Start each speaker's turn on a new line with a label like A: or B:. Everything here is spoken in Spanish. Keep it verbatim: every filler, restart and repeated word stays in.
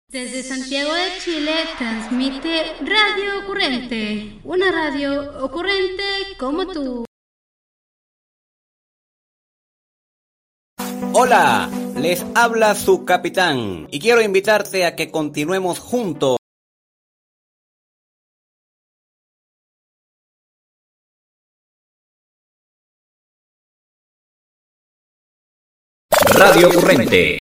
A: Desde Santiago de Chile transmite Radio Ocurrente, una radio ocurrente como tú.
B: Hola, les habla su capitán y quiero invitarte a que continuemos juntos. Radio Ocurrente.